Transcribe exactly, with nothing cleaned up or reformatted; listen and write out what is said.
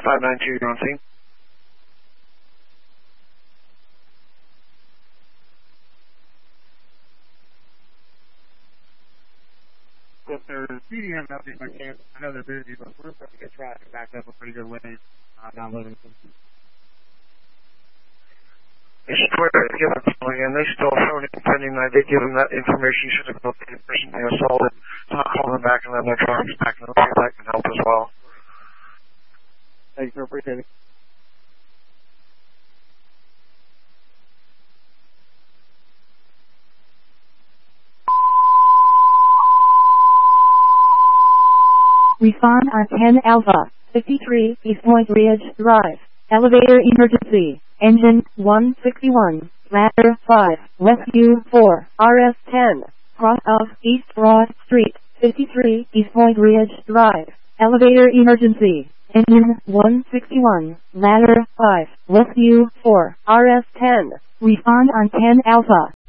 five nine two, you're on scene. If they're speeding up, nothing I can't. I know they're busy, but we're supposed to get traffic backed up a pretty good way uh, down Livingston. It's clear to give them something, and they still phone in pending that they give them that information. You should have booked the person they assaulted. Not call them back and then their traffic's back, and okay, that can help as well. Thanks, sir. Appreciate it. Respond on ten Alpha, fifty-three East Point Ridge Drive. Elevator emergency. Engine one sixty-one. Ladder five. Rescue four. R S ten. Cross of East Broad Street. fifty-three East Point Ridge Drive. Elevator emergency. Engine one sixty-one. Ladder five. Rescue four. R S ten. Respond on ten Alpha.